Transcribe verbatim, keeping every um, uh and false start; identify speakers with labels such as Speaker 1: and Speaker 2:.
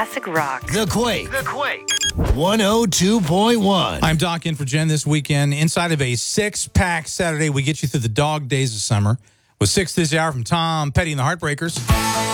Speaker 1: classic rock.
Speaker 2: The Quake.
Speaker 3: The Quake.
Speaker 2: one oh two point one.
Speaker 4: I'm Doc in for Jen this weekend. Inside of a six-pack Saturday, we get you through the dog days of summer with Six this hour from Tom Petty and the Heartbreakers.